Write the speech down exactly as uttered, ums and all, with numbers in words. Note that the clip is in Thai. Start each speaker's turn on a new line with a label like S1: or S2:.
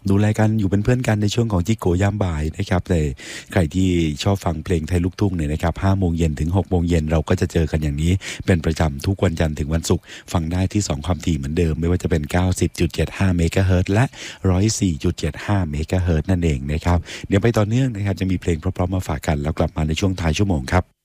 S1: ดูแลกันอยู่เป็นเพื่อนกันในช่วงของจิโกยามบ่ายนะครับแต่ใครที่ชอบฟังเพลงไทยลูกทุ่งเนี่ยนะครับห้าโมงเย็นถึงหกโมงเย็นเราก็จะเจอกันอย่างนี้เป็นประจำทุกวันจันทร์ถึงวันศุกร์ฟังได้ที่สองความถี่เหมือนเดิมไม่ว่าจะเป็น เก้าสิบจุดเจ็ดห้า เมกะเฮิรตซ์และ หนึ่งร้อยสี่จุดเจ็ดห้า เมกะเฮิรตซ์นั่นเองนะครับเดี๋ยวไปต่อเนื่องนะครับจะมีเพลงเพราะๆมาฝากกันแล้วกลับมาในช่วงท้ายชั่วโมงครับ